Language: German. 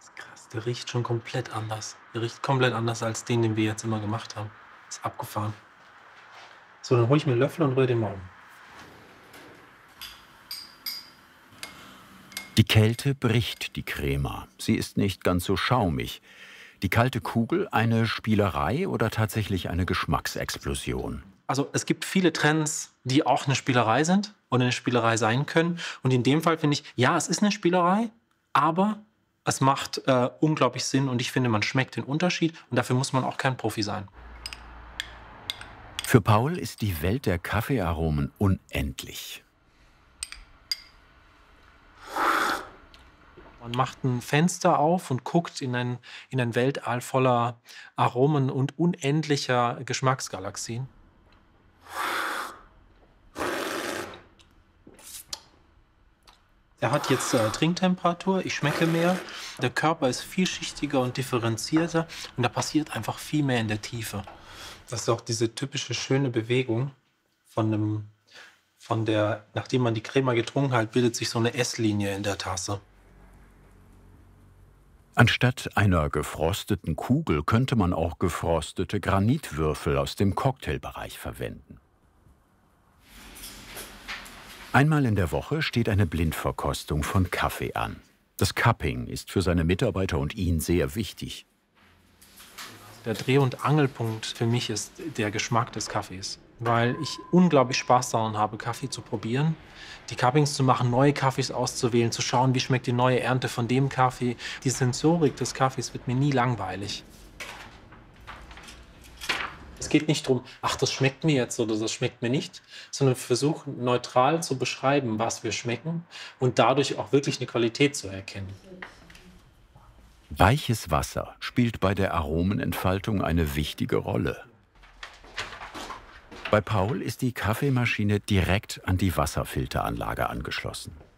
Das ist krass, der riecht schon komplett anders. Der riecht komplett anders als den wir jetzt immer gemacht haben. Ist abgefahren. So, dann hole ich mir 'n Löffel und rühre den mal um. Die Kälte bricht die Crema. Sie ist nicht ganz so schaumig. Die kalte Kugel eine Spielerei oder tatsächlich eine Geschmacksexplosion? Also, es gibt viele Trends, die auch 'ne Spielerei sind und 'ne Spielerei sein können. Und in dem Fall finde ich, ja, es ist 'ne Spielerei, aber es macht, unglaublich Sinn und ich finde, man schmeckt den Unterschied und dafür muss man auch kein Profi sein. Für Paul ist die Welt der Kaffeearomen unendlich. Man macht 'n Fenster auf und guckt in ein Weltall voller Aromen und unendlicher Geschmacksgalaxien. Er hat jetzt, Trinktemperatur, ich schmecke mehr. Der Körper ist vielschichtiger und differenzierter und da passiert einfach viel mehr in der Tiefe. Das ist auch diese typische schöne Bewegung von 'nem von der nachdem man die Crema getrunken hat, bildet sich so 'ne S-Linie in der Tasse. Anstatt einer gefrosteten Kugel könnte man auch gefrostete Granitwürfel aus dem Cocktailbereich verwenden. Einmal in der Woche steht eine Blindverkostung von Kaffee an. Das Cupping ist für seine Mitarbeiter und ihn sehr wichtig. Der Dreh- und Angelpunkt für mich ist der Geschmack des Kaffees, weil ich unglaublich Spaß daran habe, Kaffee zu probieren, die Cuppings zu machen, neue Kaffees auszuwählen, zu schauen, wie schmeckt die neue Ernte von dem Kaffee. Die Sensorik des Kaffees wird mir nie langweilig. Es geht nicht drum: „Ach, das schmeckt mir jetzt oder das schmeckt mir nicht“, sondern wir versuchen neutral zu beschreiben, was wir schmecken und dadurch auch wirklich 'ne Qualität zu erkennen. Weiches Wasser spielt bei der Aromenentfaltung eine wichtige Rolle. Bei Paul ist die Kaffeemaschine direkt an die Wasserfilteranlage angeschlossen.